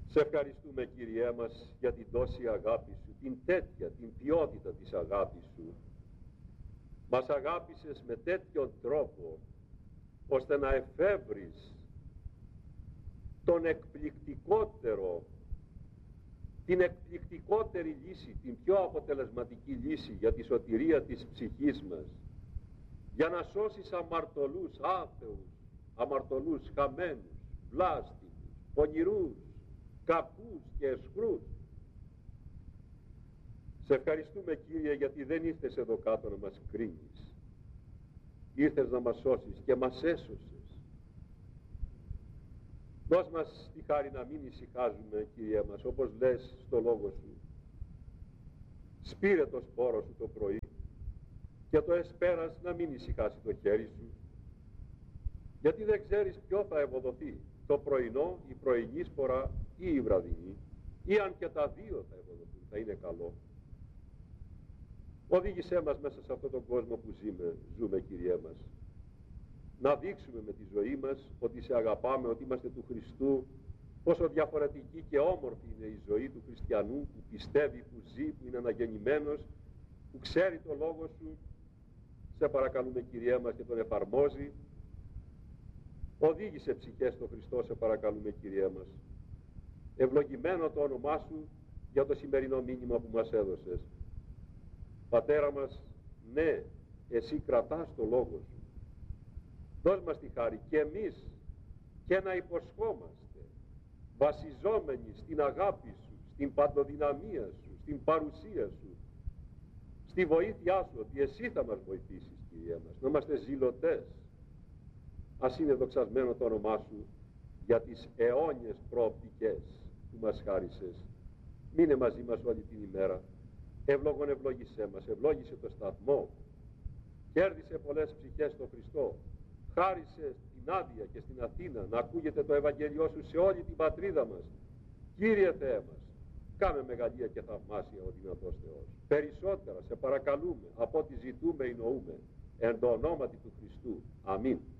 Σε ευχαριστούμε, Κύριέ μας, για την τόση αγάπη Σου, την τέτοια, την ποιότητα της αγάπης Σου. Μας αγάπησες με τέτοιον τρόπο, ώστε να εφεύρεις τον εκπληκτικότερο, την εκπληκτικότερη λύση, την πιο αποτελεσματική λύση για τη σωτηρία της ψυχής μας, για να σώσεις αμαρτωλούς, άθεους, αμαρτωλούς, χαμένους, βλάστημους, πονηρούς, κακούς και αισχρούς. Σε ευχαριστούμε, Κύριε, γιατί δεν ήρθες εδώ κάτω να μας κρίνεις. Ήρθες να μας σώσεις και μας έσωσες. Δώσ' μας τη χάρη να μην ησυχάζουμε, Κύριε μας, όπως λες στο λόγο Σου. Σπήρε το σπόρο Σου το πρωί και το εσπέρας να μην ησυχάσει το χέρι Σου, γιατί δεν ξέρεις ποιο θα ευωδοθεί, το πρωινό, η πρωινή σπορά ή η βραδινή, ή αν και τα δύο θα ευωδοθούν, θα είναι καλό. Οδήγησέ μας μέσα σε αυτόν τον κόσμο που ζούμε, Κυριέ μας, να δείξουμε με τη ζωή μας ότι Σε αγαπάμε, ότι είμαστε του Χριστού, πόσο διαφορετική και όμορφη είναι η ζωή του χριστιανού που πιστεύει, που ζει, που είναι αναγεννημένος, που ξέρει το Λόγο Σου. Σε παρακαλούμε, Κυριέ μας, και τον εφαρμόζει. Οδήγησε ψυχές στο Χριστό, σε παρακαλούμε, Κυριέ μας. Ευλογημένο το όνομά Σου για το σημερινό μήνυμα που μας έδωσες. Πατέρα μας, ναι, Εσύ κρατάς το Λόγο Σου. Δώσ' μας τη χάρη και εμείς και να υποσχόμαστε, βασιζόμενοι στην αγάπη Σου, στην παντοδυναμία Σου, στην παρουσία Σου, στη βοήθειά Σου, ότι Εσύ θα μας βοηθήσεις, Κύριε μας, να είμαστε ζηλωτές. Ας είναι δοξασμένο το όνομά Σου για τις αιώνιες προοπτικές που μας χάρισες. Μείνε μαζί μας όλη την ημέρα. Ευλόγων ευλόγησέ μας, ευλόγησε το σταθμό, κέρδισε πολλές ψυχές στο Χριστό, χάρισε στην Άδεια και στην Αθήνα να ακούγεται το Ευαγγελιό Σου σε όλη την πατρίδα μας. Κύριε Θεέ μας, κάνε μεγαλεία και θαυμάσια ο δυνατός Θεός. Περισσότερα σε παρακαλούμε από ό,τι ζητούμε ή νοούμε, εν το ονόματι του Χριστού. Αμήν.